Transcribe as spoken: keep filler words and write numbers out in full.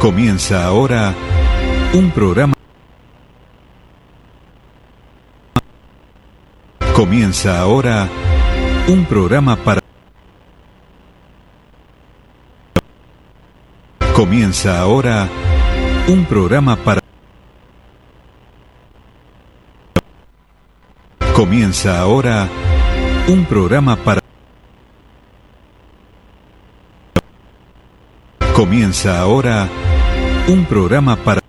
Comienza ahora un programa. Comienza ahora un programa para. Comienza ahora un programa para. Comienza ahora un programa para. Comienza ahora un programa para.